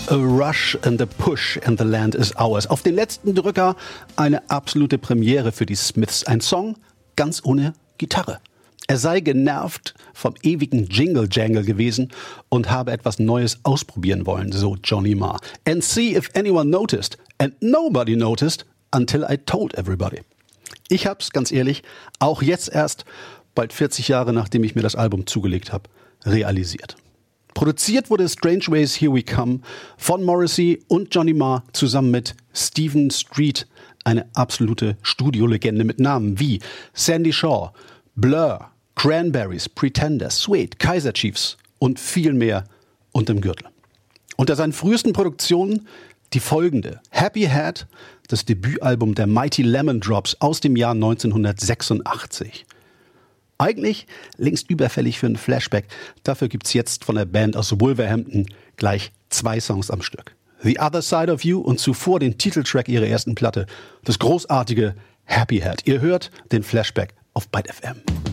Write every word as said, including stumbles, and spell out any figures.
A Rush and a Push and the Land is Ours. Auf den letzten Drücker eine absolute Premiere für die Smiths. Ein Song ganz ohne Gitarre. Er sei genervt vom ewigen Jingle-Jangle gewesen und habe etwas Neues ausprobieren wollen, so Johnny Marr. And see if anyone noticed. And nobody noticed until I told everybody. Ich hab's, ganz ehrlich, auch jetzt erst, bald vierzig Jahre nachdem ich mir das Album zugelegt habe, realisiert. Produziert wurde Strange Ways Here We Come von Morrissey und Johnny Marr zusammen mit Stephen Street, eine absolute Studiolegende mit Namen wie Sandy Shaw, Blur, Cranberries, Pretenders, Suede, Kaiser Chiefs und viel mehr unterm Gürtel. Unter seinen frühesten Produktionen die folgende: Happy Hat, das Debütalbum der Mighty Lemon Drops aus dem Jahr neunzehnhundertsechsundachtzig. Eigentlich längst überfällig für einen Flashback. Dafür gibt's jetzt von der Band aus Wolverhampton gleich zwei Songs am Stück. The Other Side of You und zuvor den Titeltrack ihrer ersten Platte, das großartige Happy Hat. Ihr hört den Flashback auf Byte F M.